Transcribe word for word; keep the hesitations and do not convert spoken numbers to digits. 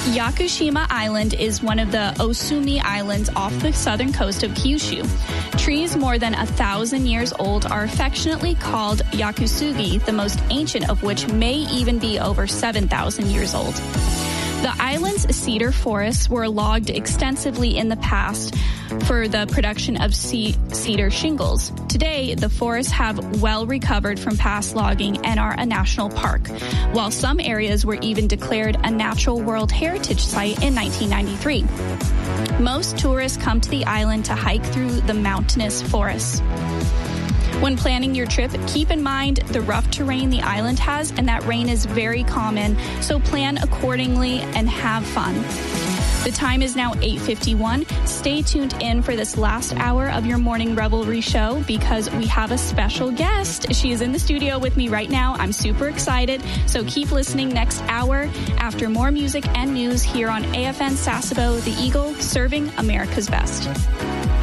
Yakushima Island is one of the Osumi Islands off the southern coast of Kyushu. Trees more than a thousand years old are affectionately called yakusugi, the most ancient of which may even be over seven thousand years old. The island's cedar forests were logged extensively in the past for the production of cedar shingles. Today, the forests have well recovered from past logging and are a national park, while some areas were even declared a Natural World Heritage Site in nineteen ninety-three. Most tourists come to the island to hike through the mountainous forests. When planning your trip, keep in mind the rough terrain the island has, and that rain is very common, so plan accordingly and have fun. The time is now eight fifty-one. Stay tuned in for this last hour of your Morning Revelry show because we have a special guest. She is in the studio with me right now. I'm super excited, so keep listening next hour after more music and news here on A F N Sasebo, the Eagle, serving America's best.